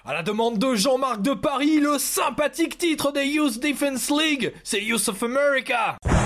À la demande de Jean-Marc de Paris, le sympathique titre des Youth Defense League, c'est Youth of America.